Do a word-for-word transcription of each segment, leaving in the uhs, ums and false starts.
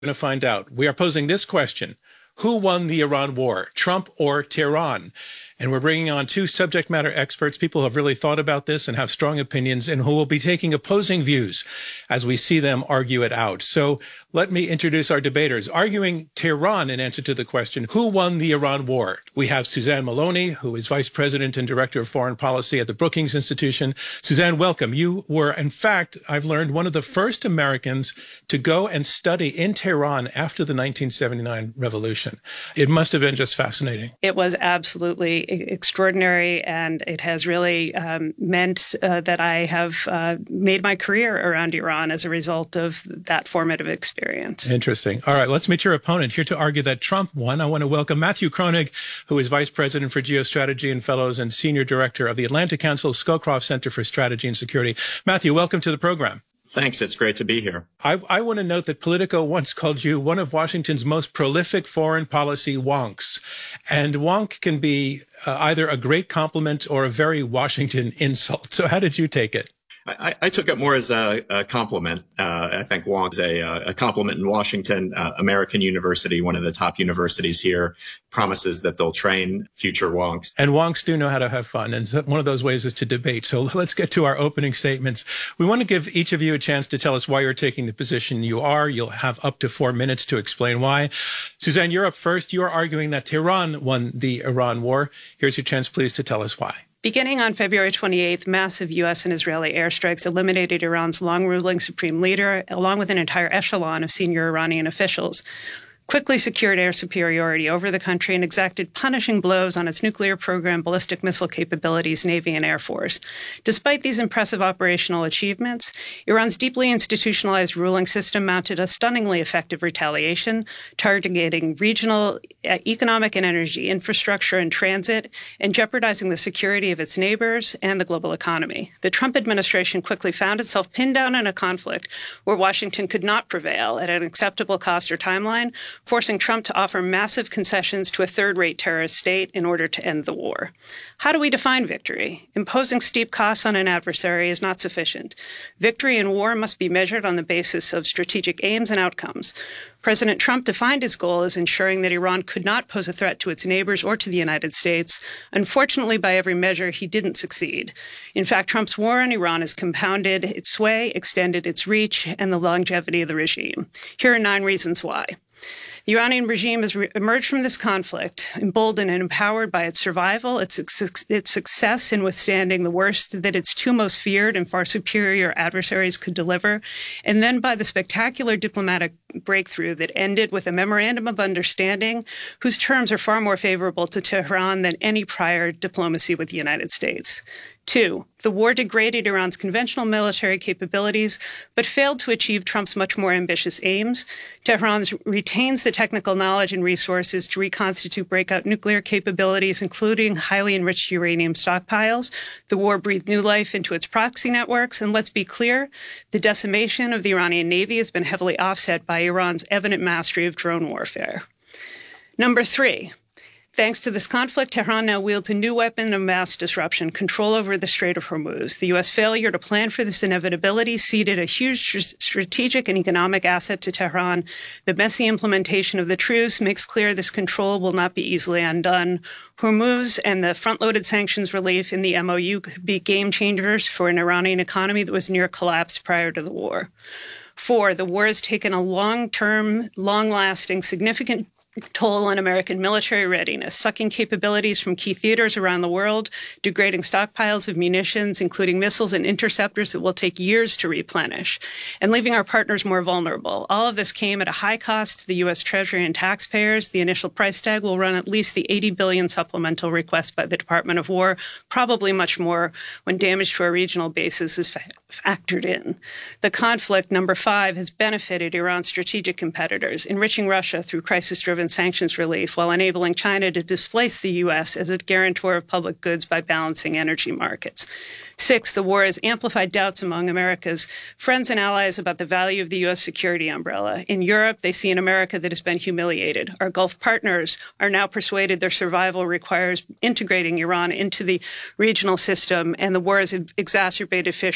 Going to find out. We are posing this question. Who won the Iran war, Trump or Tehran? And we're bringing on two subject matter experts, people who have really thought about this and have strong opinions and who will be taking opposing views as we see them argue it out. So let me introduce our debaters. Arguing Tehran in answer to the question, who won the Iran war? We have Suzanne Maloney, who is Vice President and Director of Foreign Policy at the Brookings Institution. Suzanne, welcome. You were, in fact, I've learned, one of the first Americans to go and study in Tehran after the nineteen seventy-nine revolution. It must have been just fascinating. It was absolutely extraordinary, and it has really um, meant uh, that I have uh, made my career around Iran as a result of that formative experience. Interesting. All right, let's meet your opponent. Here to argue that Trump won, I want to welcome Matthew Kronig, who is Vice President for Geostrategy and Fellows and Senior Director of the Atlantic Council Scowcroft Center for Strategy and Security. Matthew, welcome to the program. Thanks. It's great to be here. I, I want to note that Politico once called you one of Washington's most prolific foreign policy wonks. And wonk can be uh, either a great compliment or a very Washington insult. So how did you take it? I, I took it more as a, a compliment. Uh, I think wonk is a, a compliment in Washington. Uh, American University, one of the top universities here, promises that they'll train future wonks. And wonks do know how to have fun. And one of those ways is to debate. So let's get to our opening statements. We want to give each of you a chance to tell us why you're taking the position you are. You'll have up to four minutes to explain why. Suzanne, you're up first. You are arguing that Tehran won the Iran war. Here's your chance, please, to tell us why. Beginning on February twenty-eighth, massive U S and Israeli airstrikes eliminated Iran's long-ruling supreme leader, along with an entire echelon of senior Iranian officials, quickly secured air superiority over the country, and exacted punishing blows on its nuclear program, ballistic missile capabilities, Navy, and Air Force. Despite these impressive operational achievements, Iran's deeply institutionalized ruling system mounted a stunningly effective retaliation, targeting regional uh, economic and energy infrastructure and transit, and jeopardizing the security of its neighbors and the global economy. The Trump administration quickly found itself pinned down in a conflict where Washington could not prevail at an acceptable cost or timeline, forcing Trump to offer massive concessions to a third-rate terrorist state in order to end the war. How do we define victory? Imposing steep costs on an adversary is not sufficient. Victory in war must be measured on the basis of strategic aims and outcomes. President Trump defined his goal as ensuring that Iran could not pose a threat to its neighbors or to the United States. Unfortunately, by every measure, he didn't succeed. In fact, Trump's war on Iran has compounded its sway, extended its reach, and the longevity of the regime. Here are nine reasons why. The Iranian regime has re- emerged from this conflict emboldened and empowered by its survival, its, its success in withstanding the worst that its two most feared and far superior adversaries could deliver, and then by the spectacular diplomatic breakthrough that ended with a memorandum of understanding whose terms are far more favorable to Tehran than any prior diplomacy with the United States. Two, the war degraded Iran's conventional military capabilities, but failed to achieve Trump's much more ambitious aims. Tehran retains the technical knowledge and resources to reconstitute breakout nuclear capabilities, including highly enriched uranium stockpiles. The war breathed new life into its proxy networks. And let's be clear, the decimation of the Iranian Navy has been heavily offset by Iran's evident mastery of drone warfare. Number three, thanks to this conflict, Tehran now wields a new weapon of mass disruption, control over the Strait of Hormuz. The U S failure to plan for this inevitability ceded a huge strategic and economic asset to Tehran. The messy implementation of the truce makes clear this control will not be easily undone. Hormuz and the front-loaded sanctions relief in the M O U could be game changers for an Iranian economy that was near collapse prior to the war. Four, the war has taken a long-term, long-lasting, significant toll on American military readiness, sucking capabilities from key theaters around the world, degrading stockpiles of munitions, including missiles and interceptors that will take years to replenish, and leaving our partners more vulnerable. All of this came at a high cost to the U S Treasury and taxpayers. The initial price tag will run at least the eighty billion dollars supplemental request by the Department of War, probably much more when damage to our regional bases is fa- factored in. The conflict, number five, has benefited Iran's strategic competitors, enriching Russia through crisis-driven sanctions relief while enabling China to displace the U S as a guarantor of public goods by balancing energy markets. Six, the war has amplified doubts among America's friends and allies about the value of the U S security umbrella. In Europe, they see an America that has been humiliated. Our Gulf partners are now persuaded their survival requires integrating Iran into the regional system, and the war has exacerbated fissures between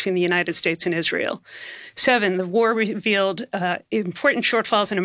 between the United States and Israel. Seven, the war revealed uh, important shortfalls in